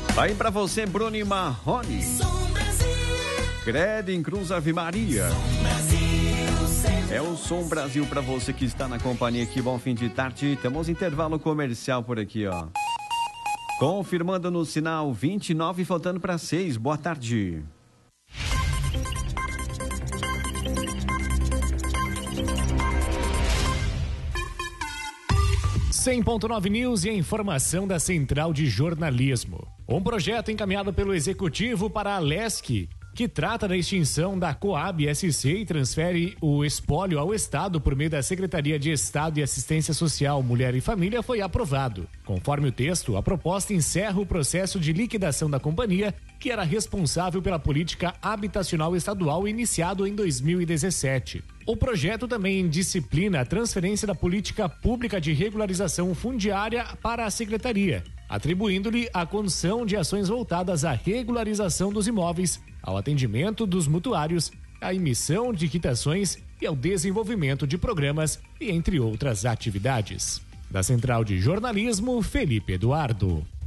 Vai pra você, Bruno Marrone. Credo em Cruz Ave Maria. É o Som Brasil pra você que está na companhia aqui. Bom fim de tarde. Temos intervalo comercial por aqui, ó. Confirmando no sinal 29, faltando para 6. Boa tarde. 100.9 News e a informação da Central de Jornalismo. Um projeto encaminhado pelo Executivo para a LESC, que trata da extinção da Coab-SC e transfere o espólio ao Estado por meio da Secretaria de Estado e Assistência Social, Mulher e Família, foi aprovado. Conforme o texto, a proposta encerra o processo de liquidação da companhia, que era responsável pela política habitacional estadual iniciado em 2017. O projeto também disciplina a transferência da política pública de regularização fundiária para a Secretaria, atribuindo-lhe a condução de ações voltadas à regularização dos imóveis, ao atendimento dos mutuários, à emissão de quitações e ao desenvolvimento de programas e entre outras atividades. Da Central de Jornalismo, Felipe Eduardo.